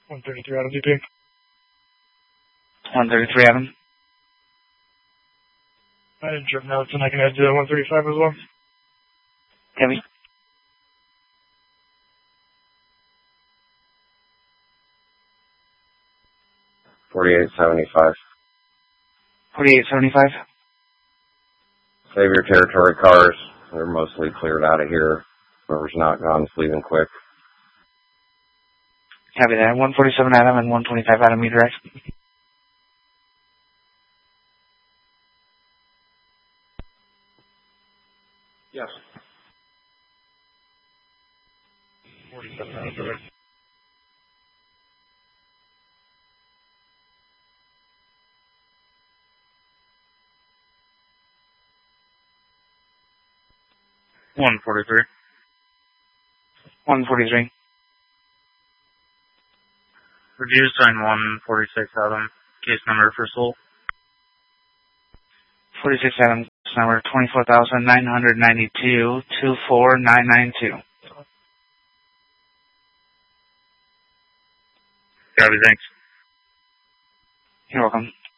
133 Adam DP. 133 Adam. I didn't trip notes, and I can add to 135 as well. Heavy. $48.75. 48.75. Save your territory cars. They're mostly cleared out of here. Whoever's not gone is leaving quick. Copy that. 147 Adam and 125 Adam redirect. Yes. 47 Adam direct. $143. 143. Review sign 146 Adam. Case number for Soul. 46 Adam. Case number 24,992 24992. Copy, thanks. You're welcome.